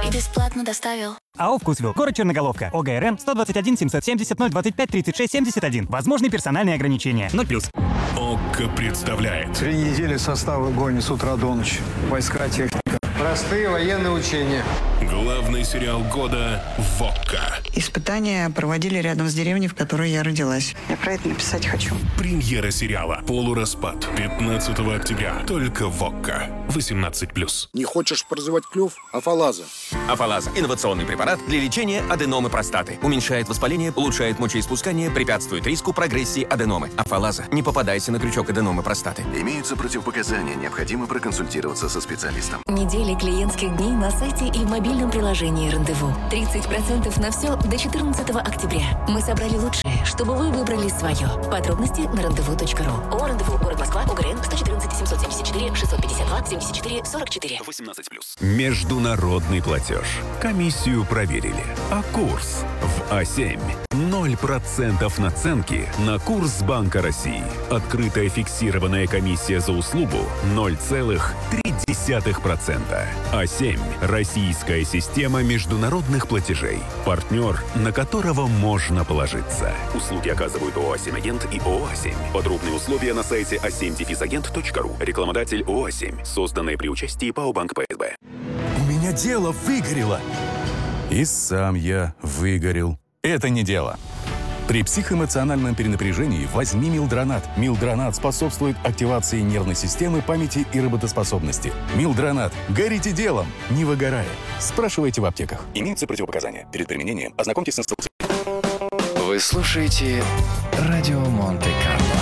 И бесплатно доставил. АО «Вкусвилл», город Черноголовка, ОГРН 121 770 025 36 71. Возможны персональные ограничения. 0+. ОККО представляет. 3 недели состав в огонь с утра до ночи. Войска, техника. Простые военные учения. Главный сериал года в ОККО. Испытания проводили рядом с деревней, в которой я родилась. Я про это написать хочу. Премьера сериала «Полураспад» 15 октября. Только в ОККО. 18+. Не хочешь прозевать клюв? Афалаза. Афалаза – инновационный препарат для лечения аденомы простаты. Уменьшает воспаление, улучшает мочеиспускание, препятствует риску прогрессии аденомы. Афалаза. Не попадайся на крючок аденомы простаты. Имеются противопоказания. Необходимо проконсультироваться со специалистом. Недели клиентских дней на сайте и в мобильном приложении «Рандеву». 30% на все до 14 октября. Мы собрали лучшее, чтобы вы выбрали свое. Подробности на randevu.ru. О, «Рандеву», город Москва, ОГРН 114 774 652 74 44. 18+. Международный платеж. Комиссию проверили. А курс в А7. 0% наценки на курс Банка России. Открытая фиксированная комиссия за услугу 0,3%. А7. Российская система международных платежей. Партнер, на которого можно положиться. Услуги оказывают ООО «А7 Агент» и ООО «А7». Подробные условия на сайте a7-агент.ру. Рекламодатель ООО «А7». Созданное при участии ПАО «Банк ПСБ». У меня дело выгорело. И сам я выгорел. Это не дело. При психоэмоциональном перенапряжении возьми Милдронат. Милдронат способствует активации нервной системы, памяти и работоспособности. Милдронат. Горите делом, не выгорая. Спрашивайте в аптеках. Имеются противопоказания. Перед применением ознакомьтесь с инструкцией. Вы слушаете «Радио Монте-Карло».